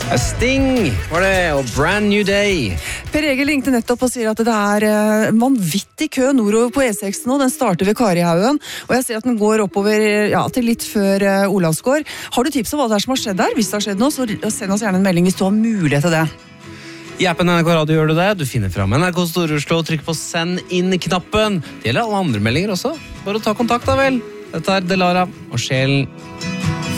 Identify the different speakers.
Speaker 1: Sting var det, og Brand New Day.
Speaker 2: Per Egil ringte nettopp og sier at det er vanvittig kø nordover på E6 nå. Den starter ved Karihaugen, og jeg ser at den går oppover til litt før Olavsgård. Har du tips om hva det er som har skjedd der? Hvis det har skjedd noe, så send oss gjerne en melding hvis du har mulighet til det.
Speaker 1: I appen NRK Radio gjør du det. Du finner fram NRK Stor-Oslo og trykk på send inn-knappen. Det gjelder alle andre meldinger også. Bare ta kontakt da vel. Dette er Delara og Sjelen.